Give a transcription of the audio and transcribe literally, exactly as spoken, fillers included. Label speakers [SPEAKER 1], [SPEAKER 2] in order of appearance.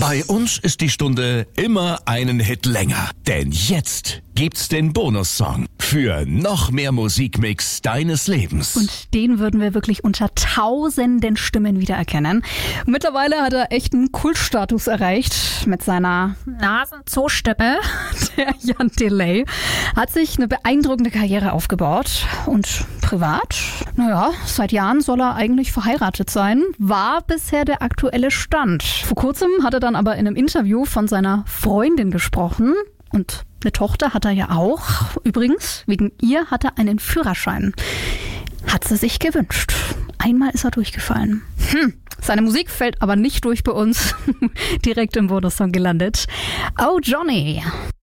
[SPEAKER 1] Bei uns ist die Stunde immer einen Hit länger. Denn jetzt gibt's den Bonussong für noch mehr Musikmix deines Lebens.
[SPEAKER 2] Und den würden wir wirklich unter tausenden Stimmen wiedererkennen. Mittlerweile hat er echt einen Kultstatus erreicht mit seiner Nasenzo-Stimme. Der Jan Delay hat sich eine beeindruckende Karriere aufgebaut. Und privat, naja, seit Jahren soll er eigentlich verheiratet sein. War bisher der aktuelle Stand. Vor kurzem hat er dann aber in einem Interview von seiner Freundin gesprochen. Und eine Tochter hat er ja auch. Übrigens, wegen ihr hat er einen Führerschein. Hat sie sich gewünscht. Einmal ist er durchgefallen. Hm. Seine Musik fällt aber nicht durch bei uns. Direkt im Bonussong gelandet. Oh Johnny.